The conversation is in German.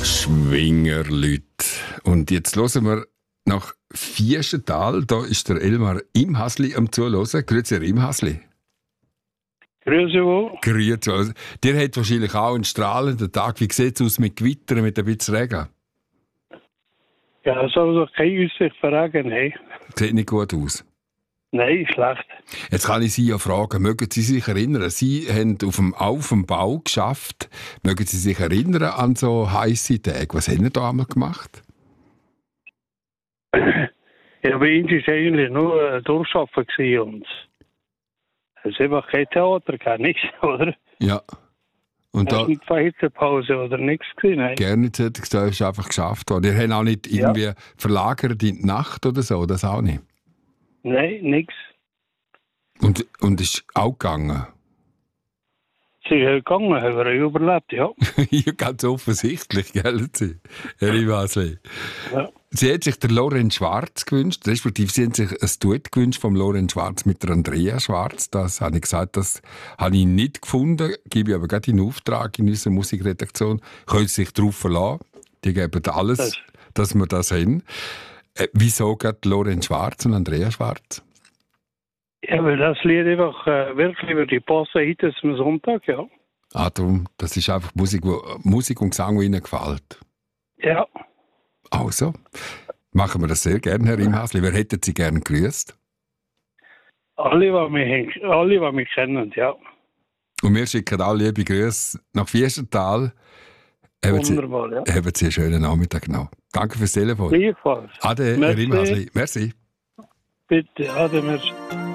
Schwingerleute. Und jetzt hören wir nach Vierschental. Da ist der Elmar Imhasli am Zuhören. Grüezi, Herr Imhasli. Grüezi wohl. Grüezi wohl. Der hat wahrscheinlich auch einen strahlenden Tag. Wie sieht es aus mit Gewitter, mit ein bisschen Regen? Ja, es soll doch keine Aussicht für Regen haben. Sieht nicht gut aus. Nein, schlecht. Jetzt kann ich Sie ja fragen, mögen Sie sich erinnern, Sie haben auf dem Bau geschafft, mögen Sie sich erinnern an so heisse Tage? Was haben Sie da einmal gemacht? Ja, bei uns war eigentlich nur Durchschaffen und es ist einfach kein Theater, gar nichts, oder? Ja. Und da da nicht Pause oder nichts gesehen. Nein. Gerne hätte ich gesagt, ist einfach geschafft worden. Ihr habt auch nicht irgendwie verlagert in die Nacht oder so, das auch nicht? Nein, nichts. Und ist auch gegangen? Sie ist gegangen, haben wir überlebt, ja. Ja, ganz offensichtlich, gell, Sie, Herr Imhasli. Ja. Sie hat sich der Lorenz Schwarz gewünscht, respektive Sie haben sich ein Duett gewünscht vom Lorenz Schwarz mit der Andrea Schwarz. Das habe ich gesagt, das habe ich nicht gefunden, gebe ich aber gerade in Auftrag in unserer Musikredaktion. Können Sie sich darauf verlassen, die geben alles, dass wir das haben. Wieso gerade Lorenz Schwarz und Andrea Schwarz? Ja, weil das Lied einfach wirklich über die Passe heute am Sonntag, ja. Ah, darum, das ist einfach Musik und Gesang, die Ihnen gefällt. Ja. Also, machen wir das sehr gerne, Herr Imhasli. Wer hätten Sie gerne gegrüßt? Alle, die mich kennen, ja. Und wir schicken alle liebe Grüße nach Vierschental. Wunderbar, ja. Haben Sie einen schönen Nachmittag noch. Danke fürs Telefon. Gleichfalls. Ade, Herr Imhasli. Merci. Bitte, ade, merci.